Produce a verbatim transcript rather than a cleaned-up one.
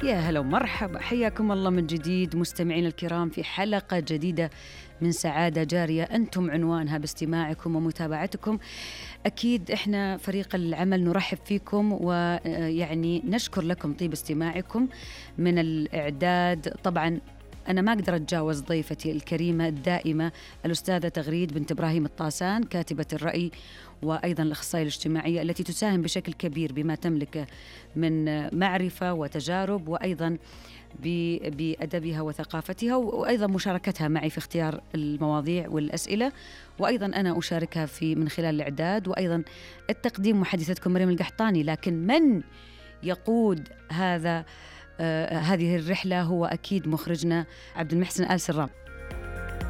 يا هلا ومرحبا، حياكم الله من جديد مستمعين الكرام في حلقة جديدة من سعادة جارية أنتم عنوانها باستماعكم ومتابعتكم. أكيد إحنا فريق العمل نرحب فيكم ويعني نشكر لكم طيب استماعكم من الإعداد. طبعا أنا ما أقدر أتجاوز ضيفتي الكريمة الدائمة الأستاذة تغريد بنت إبراهيم الطاسان، كاتبة الرأي وأيضا الأخصائية الاجتماعية التي تساهم بشكل كبير بما تملك من معرفة وتجارب، وأيضا بأدبها وثقافتها، وأيضا مشاركتها معي في اختيار المواضيع والأسئلة، وأيضا أنا أشاركها في من خلال الإعداد وأيضا التقديم. محدثتكم مريم القحطاني، لكن من يقود هذا آه هذه الرحلة هو أكيد مخرجنا عبد المحسن آل سرام.